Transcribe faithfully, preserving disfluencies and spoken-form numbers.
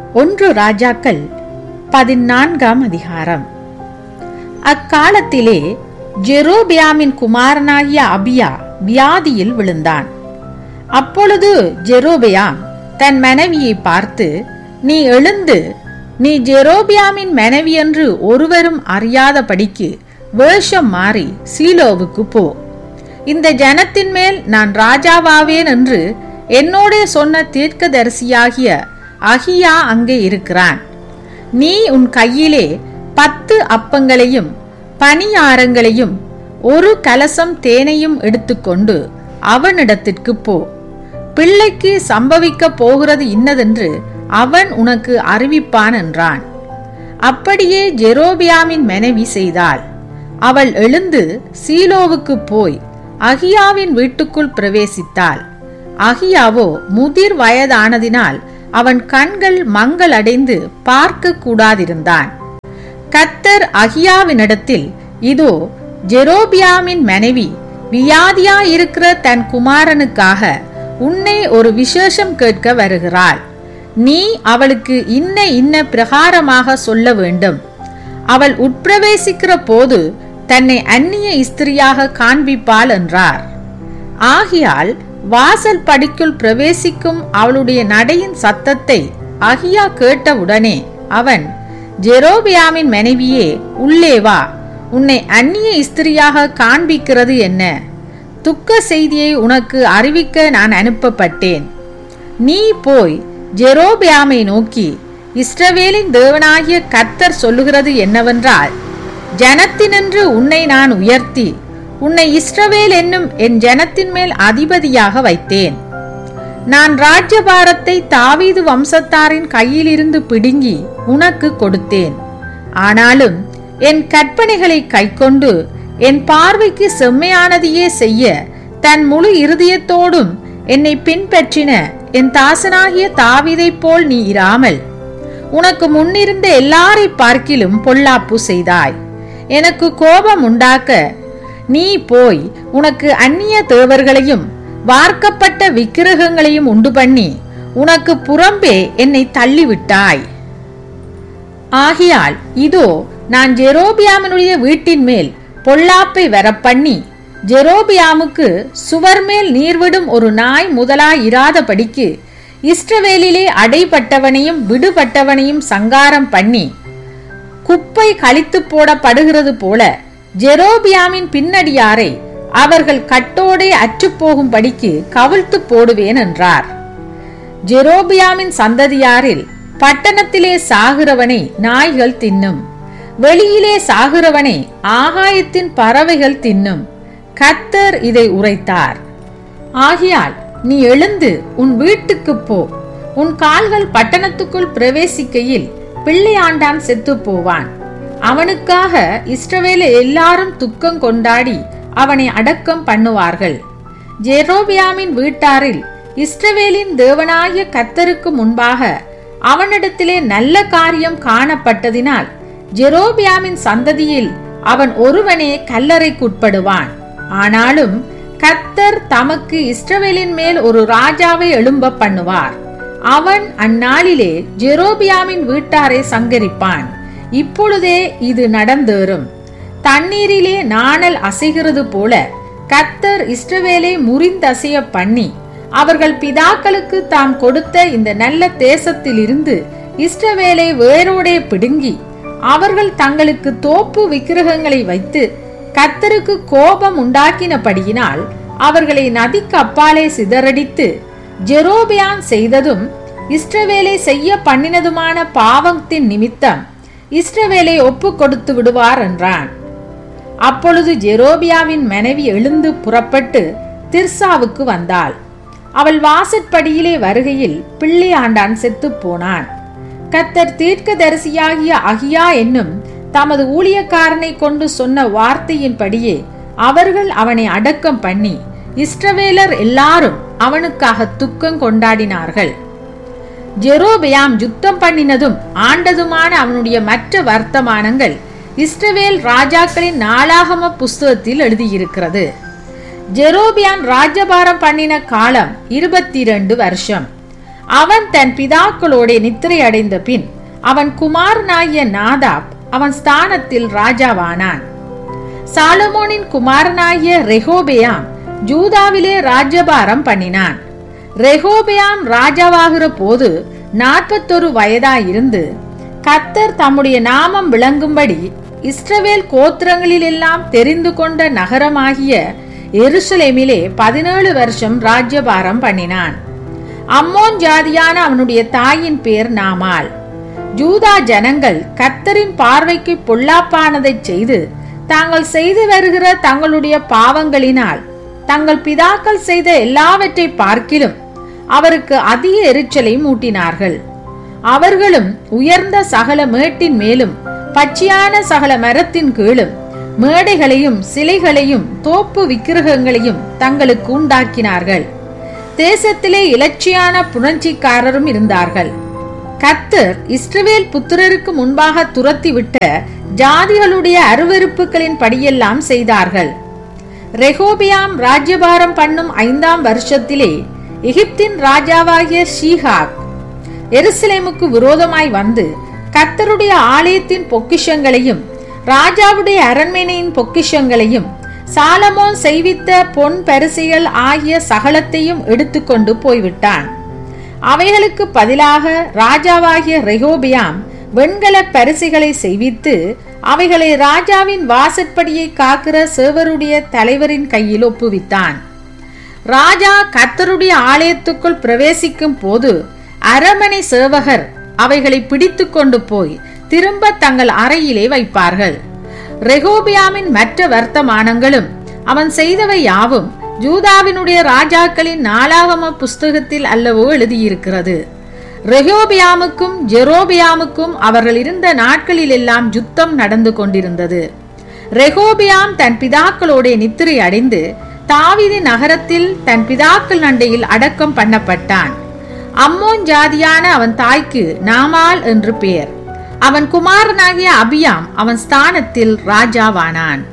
ஒன்று ராஜாக்கள் பதினான்காம் அதிகாரம். அக்காலத்திலே ஜெரோபியாமின் குமாரனாகிய அபியா வியாதியில் விழுந்தான். அப்பொழுது ஜெரோபியாம் தன் மனைவியை பார்த்து, நீ எழுந்து நீ ஜெரோபியாமின் மனைவி என்று ஒருவரும் அறியாதபடிக்கு வேஷம் மாறி சீலோவுக்கு போ. இந்த ஜனத்தின் மேல் நான் ராஜாவாவேன் என்று என்னோட சொன்ன தீர்க்கதரிசியாகிய அகியா அங்கே இருக்கிறான். நீ உன் கையிலே பத்து அப்பங்களையும் பணியாரங்களையும் ஒரு கலசம் தேனையும் எடுத்துக்கொண்டு அவனிடத்திற்கு போ. பிள்ளைக்கு சம்பவிக்க போகிறது இன்னதென்று அவன் உனக்கு அறிவிப்பான் என்றான். அப்படியே ஜெரோபியாமின் மனைவி செய்தாள். அவள் எழுந்து சீலோவுக்கு போய் அகியாவின் வீட்டுக்குள் பிரவேசித்தாள். அகியாவோ முதிர் வயதானதினால் அவன் கண்கள் மங்கள் அடைந்து பார்க்க கூடாதிருந்தான். கர்த்தர் அகியாவினிடத்தில், இதோ ஜெரோபியாமின் மனைவி வியாதியாயிருக்கிற தன் குமாரனுக்காக உன்னை ஒரு விசேஷம் கேட்க வருகிறாள். நீ அவளுக்கு இன்ன இன்ன பிரகாரமாக சொல்ல வேண்டும். அவள் உட்பிரவேசிக்கிற போது தன்னை அந்நிய ஸ்திரியாக காண்பிப்பாள் என்றார். ஆகியால் வாசல் படிக்குள் பிரவேசிக்கும் அவளுடைய நடையின் சத்தத்தை அகியா கேட்டவுடனே அவன், ஜெரோபியாமின் மனைவியே, உள்ளே வா, உன்னை அந்நிய ஸ்திரியாக காண்பிக்கிறது என்ன? துக்க செய்தியை உனக்கு அறிவிக்க நான் அனுப்பப்பட்டேன். நீ போய் ஜெரோபியாமை நோக்கி, இஸ்ரவேலின் தேவனாகிய கர்த்தர் சொல்லுகிறது என்னவென்றால், ஜனத்தினின்று உன்னை நான் உயர்த்தி உன்னை இஸ்ரவேல் என்னும் என் ஜனத்தின் மேல் அதிபதியாக வைத்தேன். நான் ராஜ்யபாரத்தை தாவீது வம்சத்தாரின் கையிலிருந்து பிடுங்கி உனக்கு கொடுத்தேன். ஆனாலும் என் கற்பனைகளை கைக்கொண்டு என் பார்வைக்கு செம்மையானதையே செய்ய தன் முழு இருதயத்தோடும் என்னை பின்பற்றின என் தாசனாகிய தாவீதைப் போல் நீ இராமல் உனக்கு முன்னிருந்த எல்லாரை பார்க்கிலும் பொல்லாப்பு செய்தாய். எனக்கு கோபம் உண்டாக்க நீ போய் உனக்கு அந்நிய தேவர்களையும் வார்க்கப்பட்ட விக்கிரகங்களையும் உண்டு பண்ணி உனக்கு புறம்பே என்னை தள்ளிவிட்டாய். ஆகியால் இதோ நான் ஜெரோபியாமினுடைய வீட்டின் மேல் பொல்லாப்பை வரப்பண்ணி ஜெரோபியாமுக்கு சுவர் மேல் நீர்விடும் ஒரு நாய் முதலாய் இராதபடிக்கு இஸ்ரவேலிலே அடைபட்டவனையும் விடுபட்டவனையும் சங்காரம் பண்ணி குப்பை கழித்து போடப்படுகிறது போல ஜெரோபியாமின் பின்னடியாரை அவர்கள் கட்டோடே அற்றுப்போகும்படிக்கு கவிழ்த்து போடுவேன் என்றார். ஜெரோபியாமின் சந்ததியாரில் பட்டணத்திலே சாகிறவனை நாய்கள் தின்னும், வெளியிலே சாகிறவனை ஆகாயத்தின் பறவைகள் தின்னும். கர்த்தர் இதை உரைத்தார். ஆகியால் நீ எழுந்து உன் வீட்டுக்கு போ. உன் கால்கள் பட்டணத்துக்குள் பிரவேசிக்கையில் பிள்ளையாண்டான் செத்து போவான். அவனுக்காக இஸ்ரவேல எல்லாரும் துக்கம் கொண்டாடி அவனை அடக்கம் பண்ணுவார்கள். ஜெரோபியாமின் வீட்டாரில் இஸ்ரவேலின் தேவனாகிய கர்த்தருக்கு முன்பாக அவனிடத்திலே நல்ல காரியம் காணப்பட்டதினால் ஜெரோபியாமின் சந்ததியில் அவன் ஒருவனே கல்லறைக்குட்படுவான். ஆனாலும் கர்த்தர் தமக்கு இஸ்ரவேலின் மேல் ஒரு ராஜாவை எழும்ப பண்ணுவார். அவன் அந்நாளிலே ஜெரோபியாமின் வீட்டாரை சங்கரிப்பான். இப்பொழுதே இது நடந்தேறும். தண்ணீரிலே நாணல் அசைகிறது போல கர்த்தர் இஸ்ரவேலை முறிந்தசைய பண்ணி அவர்கள் பிதாக்களுக்கு தாம் கொடுத்த இந்த நல்ல தேசத்திலிருந்து இஸ்ரவேலை வேரோடே பிடுங்கி அவர்கள் தங்களுக்கு தோப்பு விக்கிரகங்களை வைத்து கர்த்தருக்கு கோபம் உண்டாக்கினபடியினால் அவர்களை நதிக்கு அப்பாலே சிதறடித்து ஜெரோபியாம் செய்ததும் இஸ்ரவேலை செய்ய பண்ணினதுமான பாவத்தின் நிமித்தம் இஸ்ரவேலை ஒப்பு கொடுத்து விடுவார் என்றான். அப்பொழுது ஜெரோபியாவின் மனைவி எழுந்து புறப்பட்டு திர்சாவுக்கு வந்தாள். அவள் வாசற்படியிலே வருகையில் பிள்ளையாண்டான் செத்து போனான். கர்த்தர் தீர்க்கதரிசியாகிய அகியா என்னும் தமது ஊழியக்காரனை கொண்டு சொன்ன வார்த்தையின்படியே அவர்கள் அவனை அடக்கம் பண்ணி இஸ்ரவேலர் எல்லாரும் அவனுக்காக துக்கம் கொண்டாடினார்கள். ஜெரோபியாம் யுத்தம் பண்ணினதும் ஆண்டதுமான அவனுடைய மற்ற வர்த்தமானங்கள் இஸ்ரவேல் ராஜாக்களின் நாளாகம புஸ்தகத்தில் எழுதியிருக்கிறது. ஜெரோபியாம் ராஜ்யபாரம் பண்ணின காலம் இருபத்தி இரண்டு வருஷம். அவன் தன் பிதாக்களோட நித்திரை அடைந்த பின் அவன் குமாரனாகிய நாதாப் அவன் ஸ்தானத்தில் ராஜாவானான். சாலமோனின் குமாரனாகிய ரெகோபெயாம் ஜூதாவிலே ராஜ்யபாரம் பண்ணினான். ரெகோபெயாம் ராஜாவாகிற போது நாற்பத்தொரு வயதாயிருந்து கர்த்தர் தம்முடைய நாமம் விளங்கும்படி இஸ்ரவேல் கோத்திரங்களில் எல்லாம் தெரிந்து கொண்ட நகரமாகிய எருசலேமிலே பதினேழு வருஷம் ராஜ்யபாரம் பண்ணினான். அம்மோன் ஜாதியான அவனுடைய தாயின் பேர் நாமால். ஜூதா ஜனங்கள் கர்த்தரின் பார்வைக்கு பொல்லாப்பானதை செய்து தாங்கள் செய்து வருகிற தங்களுடைய பாவங்களினால் தங்கள் பிதாக்கள் செய்த எல்லாவற்றை பார்க்கிலும் அவருக்கு அதிக எரிச்சலை மூட்டினார்கள். அவர்களும் உயர்ந்த சகல மேட்டின் மேலும் பச்சையான சகல மரத்தின் கீழும் மேடைகளையும் சிலைகளையும் தோப்பு விக்கிரகங்களையும் தங்களுக்கு உண்டாக்கினார்கள். தேசத்திலே இலட்சியான புணர்ச்சிக்காரரும் இருந்தார்கள். கர்த்தர் இஸ்ரவேல் புத்திரருக்கு முன்பாக துரத்திவிட்ட ஜாதிகளுடைய அருவருப்புகளின் படியெல்லாம் செய்தார்கள். ரெகோபியாம் ராஜ்யபாரம் பண்ணும் ஐந்தாம் வருஷத்திலே எகிப்தின் ராஜாவாகிய ஷீஹாக் எருசலேமுக்கு விரோதமாய் வந்து கர்த்தருடைய ஆலயத்தின் பொக்கிஷங்களையும் ராஜாவுடைய அரண்மனையின் பொக்கிஷங்களையும் சாலமோன் செய்வித்த பொன் பரிசைகள் ஆகிய சகலத்தையும் எடுத்துக்கொண்டு போய்விட்டான். அவைகளுக்கு பதிலாக ராஜாவாகிய ரெகோபியாம் வெண்கல பரிசைகளை செய்வித்து அவைகளை ராஜாவின் வாசற்படியை காக்கிற சேவருடைய தலைவரின் கையில் ஒப்புவித்தான். ராஜா கர்த்தருடைய ஆலயத்துக்குள் பிரவேசிக்கும் போது அரமனை சேவகர் அவைகளை பிடித்து கொண்டு போய் திரும்ப தங்கள் அறையிலே வைப்பார்கள். ரெகோபியாமின் மற்ற வர்த்தமானங்களும் அவன் செய்தவை யாவும் ஜூதாவினுடைய ராஜாக்களின் நாளாகம புஸ்தகத்தில் அல்லவோ எழுதியிருக்கிறது. ரெகோபியாமுக்கும் ஜெரோபியாமுக்கும் அவர்கள் இருந்த நாட்களில் எல்லாம் யுத்தம் நடந்து கொண்டிருந்தது. ரெகோபியாம் தன் பிதாக்களோட நித்திரை அடைந்து தாவீது நகரத்தில் தன் பிதாக்கள் நண்டையில் அடக்கம் பண்ணப்பட்டான். அம்மோன் ஜாதியான அவன் தாய்க்கு நாமால் என்று பெயர். அவன் குமாரனாகிய அபியாம் அவன் ஸ்தானத்தில் ராஜாவானான்.